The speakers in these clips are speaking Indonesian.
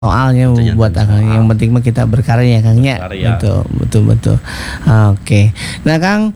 soalnya Itu buat jantan Akang. soal. Yang penting mah kita berkarya ya Kang ya. Berkarya. Betul. Oke. Nah Kang,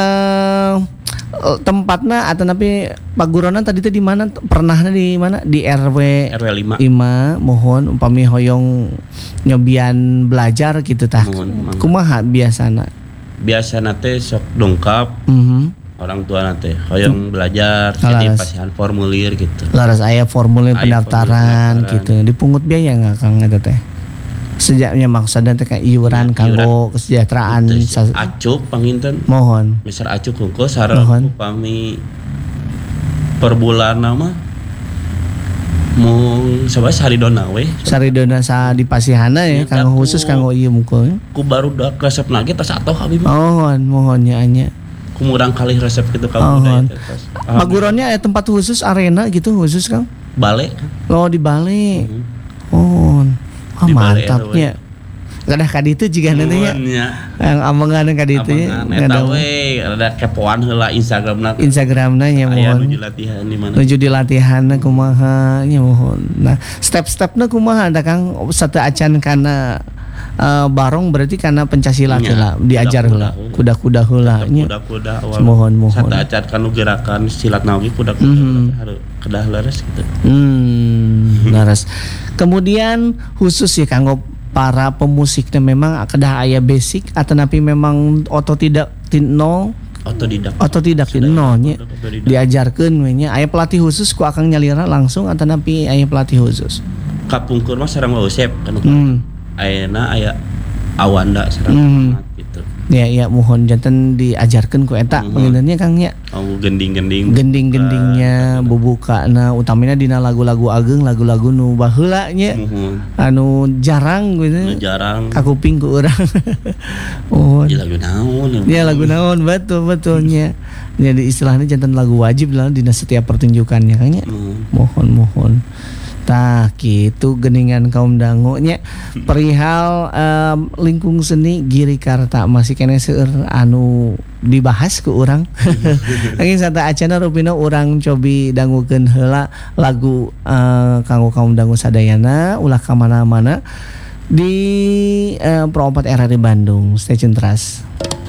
tempatnya atau napi pagurona tadi teh di mana? Pernahnya di mana? Di RW 5. 5 mohon upami hoyong nyobian belajar gitu tah. Mohon. Kumaha biasana? Biasa nate sok dongkap orang tua nate hoyong belajar jadi Laras. pasihan formulir gitu. Laras aya formulir Aya pendaftaran formulir gitu. Dipungut biaya nggak Kang eta teh? Sejaknya maksudnya teh kayak iuran kanggo kesejahteraan Acuk panginten mohon. misal acuk hungkul sareng Mohon. upami per bulan nama mung sabaraha saridona we Saridona sa di Pasihana ya, Ya, kanggo aku- khusus kanggo ieu mukul. ku baru dak resep lagi tas atoh abi mah Mohon nya anya. kumurang kali resep gitu ka Mohon. budaya tas. Paguronnya ada tempat khusus arena gitu khusus Kang. Bale Oh di Bali. Mohon. Di Bali Mantapnya. Kadah kaditu jiga nanti ya. nya Yang amangan kaditu ya. eta we ada kepoan heula Instagramna Instagramna nya aya mohon. nuju latihan di mana Nuju di latihan kumaha nya mohon. Nah, step-stepna kumaha ada Kang satu acan kana barong berarti karena pencaksilat Nya, heula diajar heula kuda-kuda heula nya. kuda-kuda Mohon. sata acat kanu gerakan silat naogi kuda-kuda harus kedah leres gitu. Laras. Kemudian khusus ya kanggo para pemusiknya memang kedah aya basic atau napi memang otodidak nol Otodidak di nol nya Otodidak. diajarkeun we nya aya pelatih khusus ku akang nyalira langsung atau napi aya pelatih khusus. Kapungkur mah sareng wausep kan ayeuna aya awanda sareng amat gitu. Ya mohon janten diajarkeun ku eta pengintennya Kang nya. Oh gending-gending Gending-gendingnya bubukana utamina dina lagu-lagu ageng lagu-lagu nu baheula nya Muhun. anu jarang Nu gitu jarang kakuping ku urang. Oh di lagu naon ya lagu naon betulnya jadi istilahnya jantan lagu wajib lah di setiap pertunjukannya Kang nya. Mohon tah gitu geningan kaum dangu nya perihal lingkung seni Giri Karta masih kene seueur anu dibahas ku urang. Angin sata acana rupina urang cobi dangukeun heula lagu kanggo kaum dangu sadayana ulah ka mana-mana di Pro 4 RRI Bandung. Stay tune terus.